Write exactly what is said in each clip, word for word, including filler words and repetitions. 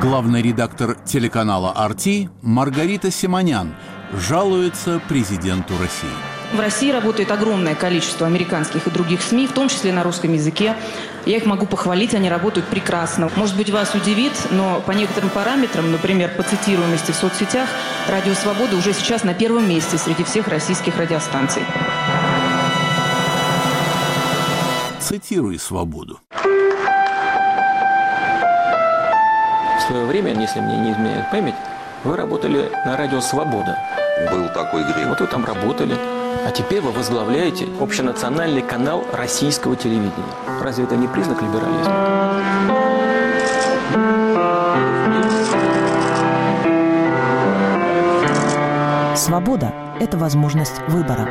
Главный редактор телеканала эр тэ Маргарита Симонян жалуется президенту России. В России работает огромное количество американских и других СМИ, в том числе на русском языке. Я их могу похвалить, они работают прекрасно. Может быть, вас удивит, но по некоторым параметрам, например, по цитируемости в соцсетях, «Радио Свобода» уже сейчас на первом месте среди всех российских радиостанций. Цитируй «Свободу». В свое время, если мне не изменяет память, вы работали на радио «Свобода». Был такой грех. Вот вы там работали. А теперь вы возглавляете общенациональный канал российского телевидения. Разве это не признак либерализма? Свобода – это возможность выбора.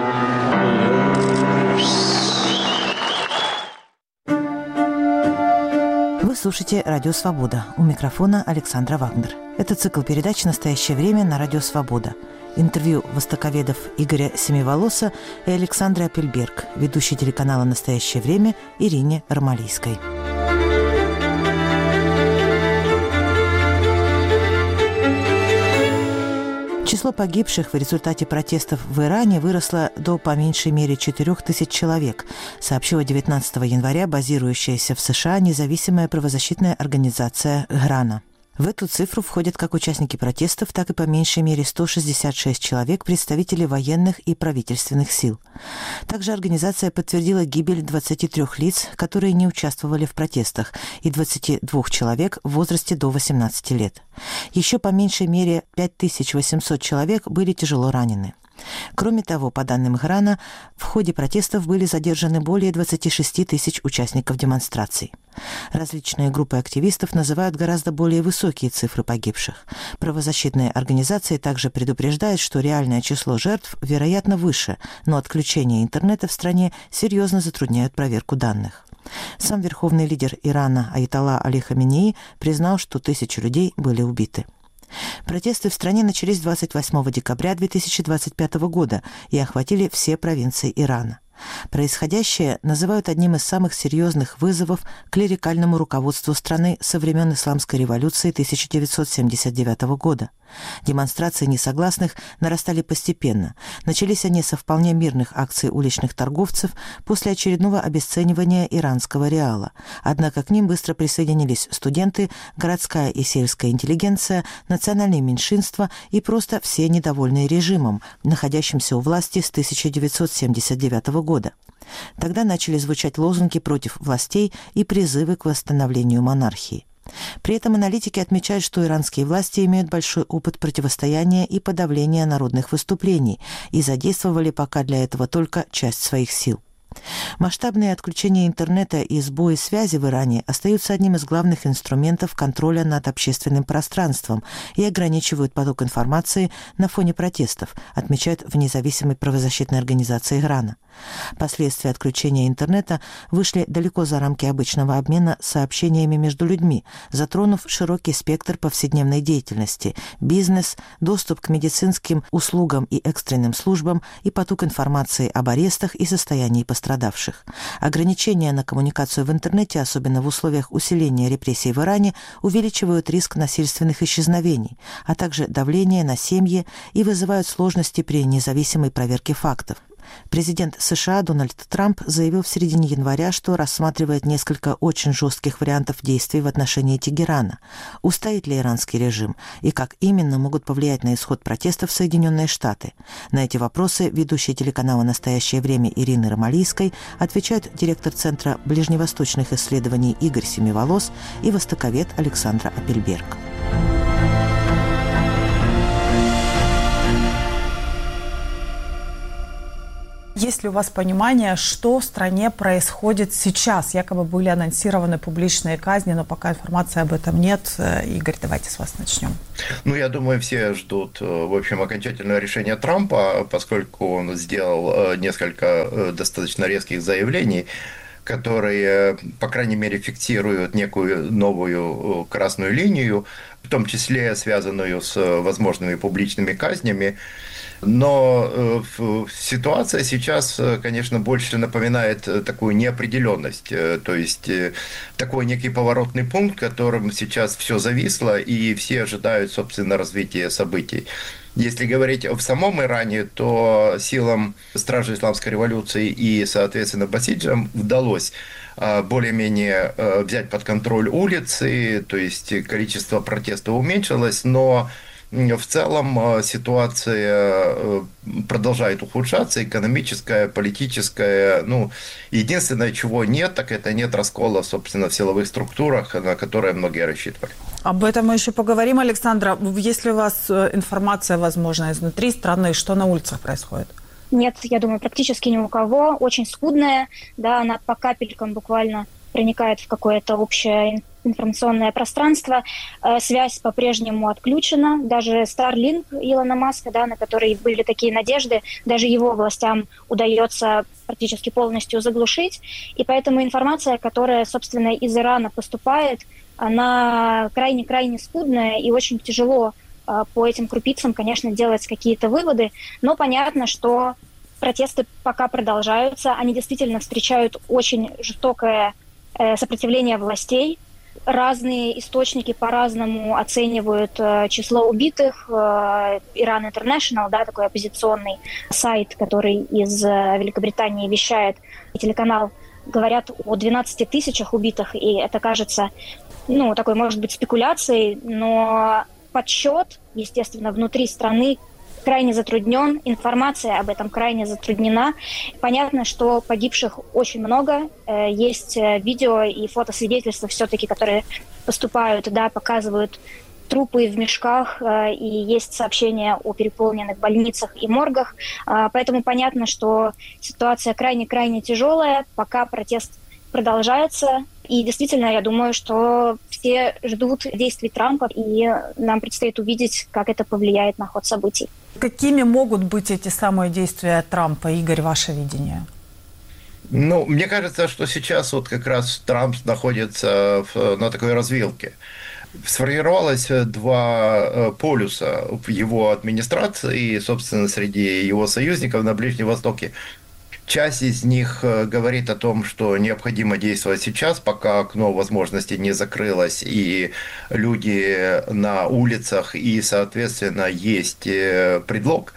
Вы слушаете «Радио Свобода». У микрофона Александра Вагнер. Это цикл передач «Настоящее время» на Радио Свобода. Интервью востоковедов Игоря Семиволоса и Александры Апельберг, ведущей телеканала «Настоящее время» Ирине Ромалийской. Число погибших в результате протестов в Иране выросло до по меньшей мере четырех тысяч человек, сообщила девятнадцатого января базирующаяся в США независимая правозащитная организация «Грана». В эту цифру входят как участники протестов, так и по меньшей мере сто шестьдесят шесть человек, представителей военных и правительственных сил. Также организация подтвердила гибель двадцати трёх лиц, которые не участвовали в протестах, и двадцати двух человек в возрасте до восемнадцати лет. Еще по меньшей мере пять тысяч восемьсот человек были тяжело ранены. Кроме того, по данным Грана, в ходе протестов были задержаны более двадцати шести тысяч участников демонстраций. Различные группы активистов называют гораздо более высокие цифры погибших. Правозащитные организации также предупреждают, что реальное число жертв, вероятно, выше, но отключение интернета в стране серьезно затрудняют проверку данных. Сам верховный лидер Ирана Аятолла Али Хаменеи признал, что тысячи людей были убиты. Протесты в стране начались двадцать восьмого декабря две тысячи двадцать пятого года и охватили все провинции Ирана. Происходящее называют одним из самых серьезных вызовов клерикальному руководству страны со времен Исламской революции тысяча девятьсот семьдесят девятого года. Демонстрации несогласных нарастали постепенно. Начались они со вполне мирных акций уличных торговцев после очередного обесценивания иранского реала. Однако к ним быстро присоединились студенты, городская и сельская интеллигенция, национальные меньшинства и просто все недовольные режимом, находящимся у власти с тысяча девятьсот семьдесят девятого года. Тогда начали звучать лозунги против властей и призывы к восстановлению монархии. При этом аналитики отмечают, что иранские власти имеют большой опыт противостояния и подавления народных выступлений и задействовали пока для этого только часть своих сил. Масштабные отключения интернета и сбои связи в Иране остаются одним из главных инструментов контроля над общественным пространством и ограничивают поток информации на фоне протестов, отмечают в независимой правозащитной организации Грана. Последствия отключения интернета вышли далеко за рамки обычного обмена сообщениями между людьми, затронув широкий спектр повседневной деятельности, бизнес, доступ к медицинским услугам и экстренным службам и поток информации об арестах и состоянии пострадавших. Ограничения на коммуникацию в интернете, особенно в условиях усиления репрессий в Иране, увеличивают риск насильственных исчезновений, а также давление на семьи и вызывают сложности при независимой проверке фактов. Президент США Дональд Трамп заявил в середине января, что рассматривает несколько очень жестких вариантов действий в отношении Тегерана. Устоит ли иранский режим и как именно могут повлиять на исход протестов Соединенные Штаты? На эти вопросы ведущая телеканала «Настоящее время» Ирины Ромалийской отвечают директор Центра ближневосточных исследований Игорь Семиволос и востоковед Александра Апельберг. Есть ли у вас понимание, что в стране происходит сейчас? Якобы были анонсированы публичные казни, но пока информации об этом нет. Игорь, давайте с вас начнем. Ну, я думаю, все ждут, в общем, окончательного решения Трампа, поскольку он сделал несколько достаточно резких заявлений, которые, по крайней мере, фиксируют некую новую красную линию, в том числе связанную с возможными публичными казнями. Но ситуация сейчас, конечно, больше напоминает такую неопределенность, то есть такой некий поворотный пункт, в котором сейчас все зависло, и все ожидают, собственно, развития событий. Если говорить в самом Иране, то силам Стражи Исламской революции и, соответственно, басиджам удалось более-менее взять под контроль улицы, то есть количество протестов уменьшилось, но в целом ситуация продолжает ухудшаться, экономическая, политическая. Ну, единственное, чего нет, так это нет раскола, собственно, в силовых структурах, на которые многие рассчитывали. Об этом мы еще поговорим, Александра. Есть ли у вас информация, возможно, изнутри страны, что на улицах происходит? Нет, я думаю, практически ни у кого. Очень скудная, да, она по капелькам буквально проникает в какое-то общее информационное пространство. Связь по-прежнему отключена. Даже Starlink Илона Маска, да, на который были такие надежды, даже его властям удается практически полностью заглушить. И поэтому информация, которая, собственно, из Ирана поступает, она крайне-крайне скудная, и очень тяжело по этим крупицам, конечно, делать какие-то выводы. Но понятно, что протесты пока продолжаются. Они действительно встречают очень жестокое сопротивление властей. Разные источники по-разному оценивают э, число убитых. Э, Iran International, да, такой оппозиционный сайт, который из э, Великобритании вещает, и телеканал, говорят о двенадцати тысячах убитых, и это кажется, ну, такой, может быть, спекуляцией, но подсчет, естественно, внутри страны крайне затруднен, информация об этом крайне затруднена. Понятно, что погибших очень много. Есть видео и фотосвидетельства все-таки, которые поступают, да, показывают трупы в мешках, и есть сообщения о переполненных больницах и моргах. Поэтому понятно, что ситуация крайне-крайне тяжелая, пока протест продолжается. И действительно, я думаю, что все ждут действий Трампа, и нам предстоит увидеть, как это повлияет на ход событий. Какими могут быть эти самые действия Трампа, Игорь, ваше видение? Ну, мне кажется, что сейчас вот как раз Трамп находится в, на такой развилке. Сформировалось два полюса в его администрации и, собственно, среди его союзников на Ближнем Востоке. Часть из них говорит о том, что необходимо действовать сейчас, пока окно возможностей не закрылось, и люди на улицах, и, соответственно, есть предлог.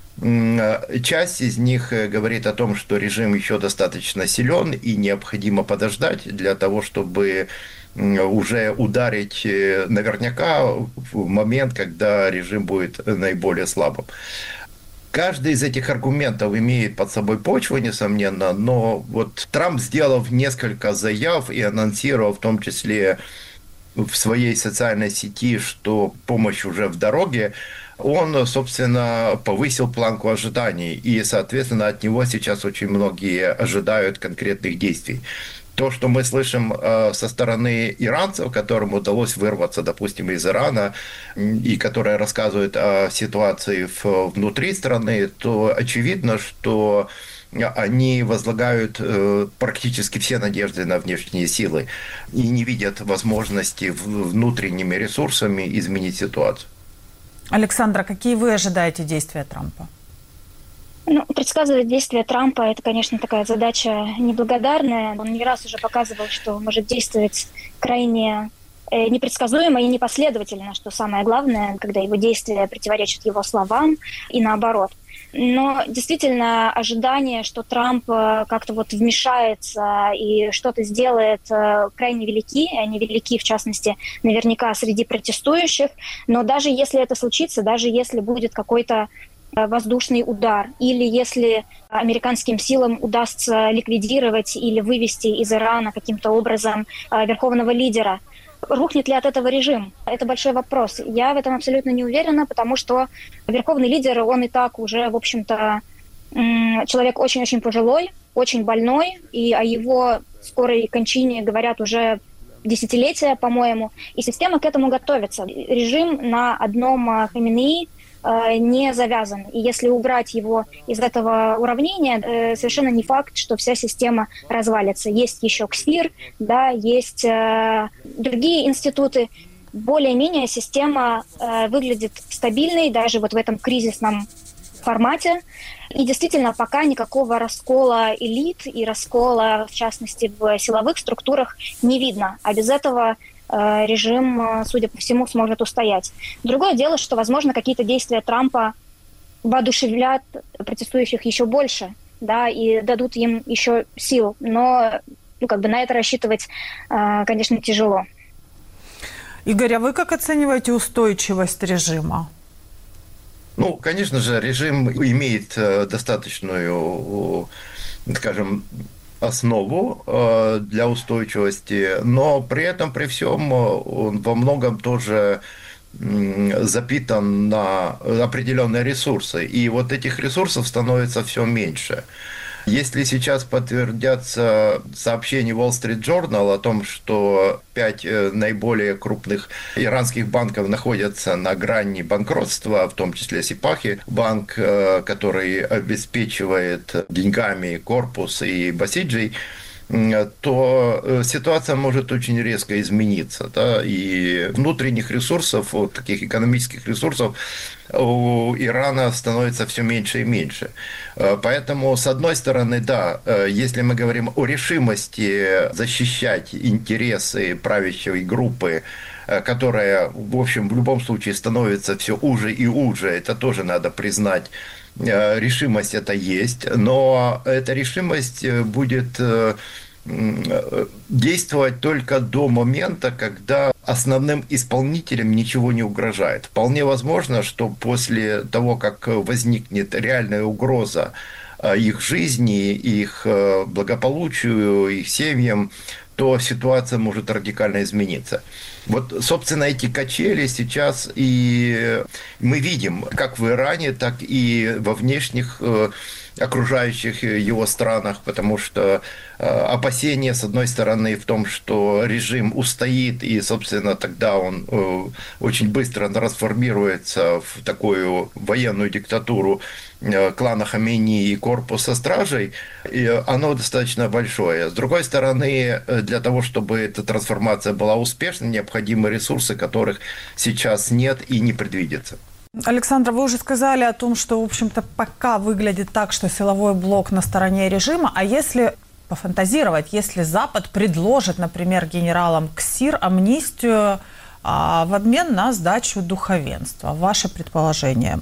Часть из них говорит о том, что режим еще достаточно силен, и необходимо подождать для того, чтобы уже ударить наверняка в момент, когда режим будет наиболее слабым. Каждый из этих аргументов имеет под собой почву, несомненно, но вот Трамп, сделав несколько заяв и анонсировав в том числе в своей социальной сети, что помощь уже в дороге, он, собственно, повысил планку ожиданий, и, соответственно, от него сейчас очень многие ожидают конкретных действий. То, что мы слышим со стороны иранцев, которым удалось вырваться, допустим, из Ирана, и которые рассказывают о ситуации внутри страны, то очевидно, что они возлагают практически все надежды на внешние силы и не видят возможности внутренними ресурсами изменить ситуацию. Александра, какие вы ожидаете действия Трампа? Ну, предсказывать действия Трампа – это, конечно, такая задача неблагодарная. Он не раз уже показывал, что может действовать крайне непредсказуемо и непоследовательно, что самое главное, когда его действия противоречат его словам, и наоборот. Но действительно ожидание, что Трамп как-то вот вмешается и что-то сделает, крайне велики. Они велики, в частности, наверняка среди протестующих. Но даже если это случится, даже если будет какой-то воздушный удар, или если американским силам удастся ликвидировать или вывести из Ирана каким-то образом верховного лидера, рухнет ли от этого режим? Это большой вопрос. Я в этом абсолютно не уверена, потому что верховный лидер, он и так уже, в общем-то, человек очень-очень пожилой, очень больной, и о его скорой кончине говорят уже десятилетия, по-моему, и система к этому готовится. Режим на одном Хаминеи не завязан. И если убрать его из этого уравнения, совершенно не факт, что вся система развалится. Есть еще КСИР, да, есть другие институты. Более-менее система выглядит стабильной даже вот в этом кризисном формате. И действительно, пока никакого раскола элит и раскола, в частности, в силовых структурах не видно. А без этого режим, судя по всему, сможет устоять. Другое дело, что, возможно, какие-то действия Трампа воодушевлят протестующих еще больше, да, и дадут им еще сил. Но, ну, как бы на это рассчитывать, конечно, тяжело. Игорь, а вы как оцениваете устойчивость режима? Ну, конечно же, режим имеет достаточную, скажем, основу для устойчивости, но при этом, при всем, он во многом тоже запитан на определенные ресурсы. И вот этих ресурсов становится все меньше. Если сейчас подтвердятся сообщения Wall Street Journal о том, что пять наиболее крупных иранских банков находятся на грани банкротства, в том числе Сипахи, банк, который обеспечивает деньгами корпус и Басиджи, то ситуация может очень резко измениться. Да? И внутренних ресурсов, вот таких экономических ресурсов у Ирана становится все меньше и меньше. Поэтому, с одной стороны, да, если мы говорим о решимости защищать интересы правящей группы, которая, в общем, в любом случае становится все уже и уже, это тоже надо признать, решимость это есть, но эта решимость будет действовать только до момента, когда основным исполнителям ничего не угрожает. Вполне возможно, что после того, как возникнет реальная угроза их жизни, их благополучию, их семьям, то ситуация может радикально измениться. Вот, собственно, эти качели сейчас и мы видим как в Иране, так и во внешних окружающих его странах, потому что опасения, с одной стороны, в том, что режим устоит, и, собственно, тогда он очень быстро трансформируется в такую военную диктатуру клана Хамейни и корпуса стражей, и оно достаточно большое. С другой стороны, для того, чтобы эта трансформация была успешной, необходимы ресурсы, которых сейчас нет и не предвидится. Александра, вы уже сказали о том, что, в общем-то, пока выглядит так, что силовой блок на стороне режима, а если пофантазировать, если Запад предложит, например, генералам КСИР амнистию а, в обмен на сдачу духовенства, ваше предположение?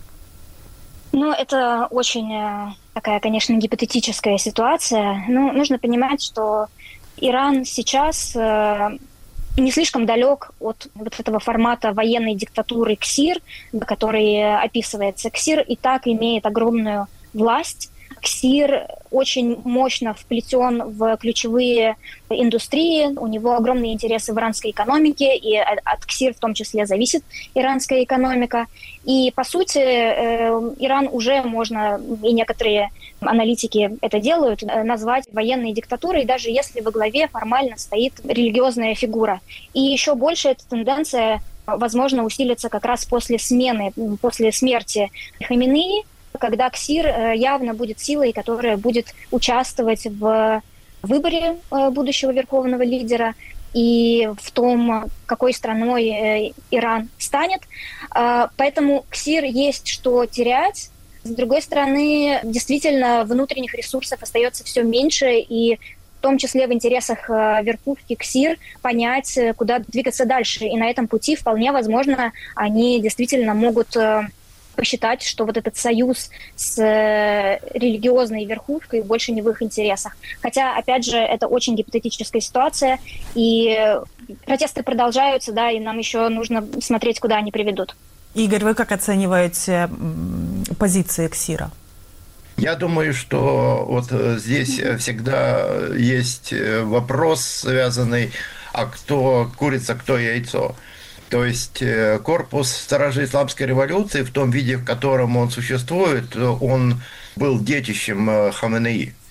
Ну, это очень такая, конечно, гипотетическая ситуация. Ну, нужно понимать, что Иран сейчас не слишком далек от вот этого формата военной диктатуры КСИР, который описывается. КСИР и так имеет огромную власть. КСИР очень мощно вплетен в ключевые индустрии, у него огромные интересы в иранской экономике, и от КСИР в том числе зависит иранская экономика. И, по сути, Иран уже можно, и некоторые аналитики это делают, назвать военной диктатурой, даже если во главе формально стоит религиозная фигура. И еще больше эта тенденция, возможно, усилится как раз после смены, после смерти Хаминеи, когда КСИР явно будет силой, которая будет участвовать в выборе будущего верховного лидера и в том, какой страной Иран станет. Поэтому КСИР есть что терять. С другой стороны, действительно, внутренних ресурсов остается все меньше, и в том числе в интересах верхушки КСИР понять, куда двигаться дальше. И на этом пути вполне возможно они действительно могут посчитать, что вот этот союз с религиозной верхушкой больше не в их интересах. Хотя, опять же, это очень гипотетическая ситуация, и протесты продолжаются, да, и нам еще нужно смотреть, куда они приведут. Игорь, вы как оцениваете позиции КСИРа? Я думаю, что вот здесь всегда есть вопрос, связанный, а кто курица, кто яйцо. То есть корпус Стражей Исламской революции в том виде, в котором он существует, он был детищем Хаминеи.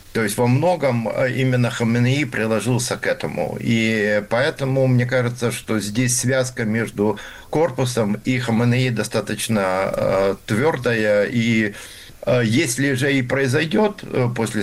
То есть во многом именно Хаменеи приложился к этому. И поэтому мне кажется, что здесь связка между корпусом и Хаменеи достаточно э, твердая. И э, если же и произойдет после